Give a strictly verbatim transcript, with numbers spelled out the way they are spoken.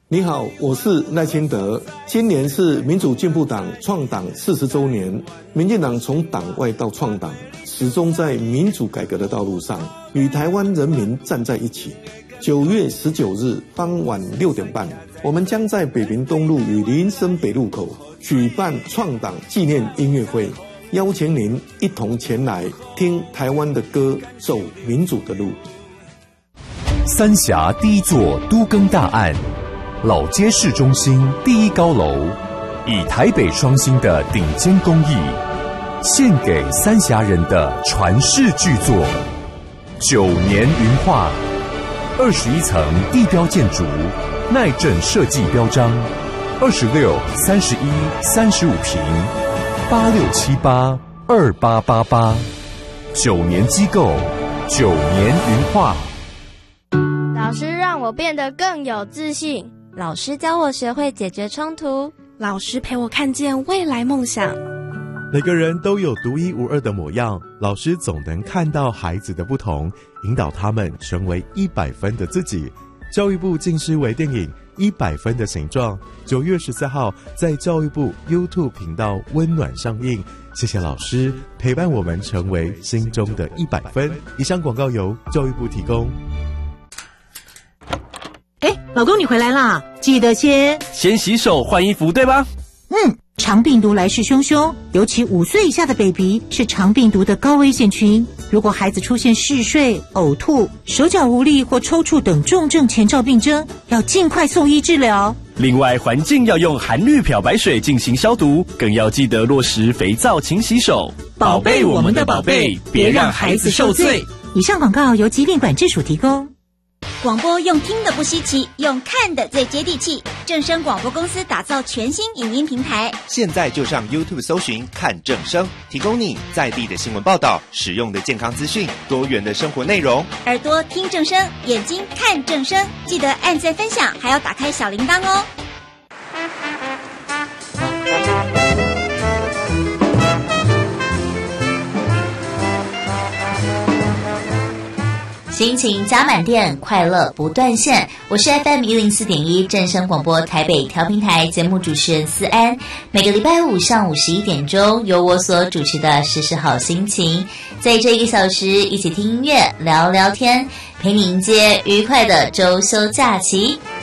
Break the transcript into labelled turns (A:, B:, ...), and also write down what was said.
A: 你好，我是赖清德。今年是民主进步党创党四十周年，民进党从党外到创党，始终在民主改革的道路上与台湾人民站在一起。九月十九日傍晚六点半，我们将在北平东路与林森北路口举办创党纪念音乐会，邀请您一同前来听台湾的歌，走民主的路。
B: 三峡第一座都更大案，老街市中心第一高楼，以台北双星的顶尖工艺，献给三峡人的传世巨作。九年云画，二十一层地标建筑，耐震设计标章，二十六、三十一、三十五平，八六七八二八八八，九年机构，九年云画。
C: 老师让我变得更有自信，
D: 老师教我学会解决冲突，
E: 老师陪我看见未来梦想。
F: 每个人都有独一无二的模样，老师总能看到孩子的不同，引导他们成为一百分的自己。教育部近视微电影《一百分的形状》九月十四号在教育部 YouTube 频道温暖上映。谢谢老师陪伴我们成为心中的一百分。以上广告由教育部提供。
G: 哎，老公你回来啦，记得先
H: 先洗手换衣服对吧？
G: 嗯，肠病毒来势汹汹，尤其五岁以下的 baby 是肠病毒的高危险群。如果孩子出现嗜睡、呕吐、手脚无力或抽搐等重症前兆病征，要尽快送医治疗。
H: 另外，环境要用含氯漂白水进行消毒，更要记得落实肥皂勤洗手，宝贝我们的宝贝，别让孩子受罪。
G: 以上广告由疾病管制署提供。
I: 广播用听的不稀奇，用看的最接地气。正声广播公司打造全新影音平台，
J: 现在就上 YouTube 搜寻看正声，提供你在地的新闻报道、实用的健康资讯、多元的生活内容。
I: 耳朵听正声，眼睛看正声，记得按赞分享，还要打开小铃铛哦。
D: 心情加满电，快乐不断线。我是 F M 一零四点一正声广播台北调频台节目主持人思安。每个礼拜五上午十一点钟，由我所主持的时时好心情，在这一个小时一起听音乐、聊聊天，陪你迎接愉快的周休假期。